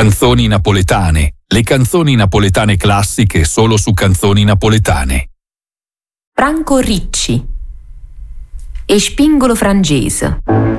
Canzoni napoletane. Le canzoni napoletane classiche solo su Canzoni Napoletane. Franco Ricci e Spingolo Frangese.